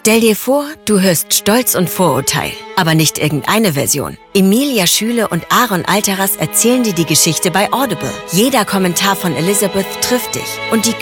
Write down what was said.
Stell dir vor, du hörst Stolz und Vorurteil, aber nicht irgendeine Version. Emilia Schüle und Aaron Alteras erzählen dir die Geschichte bei Audible. Jeder Kommentar von Elizabeth trifft dich und die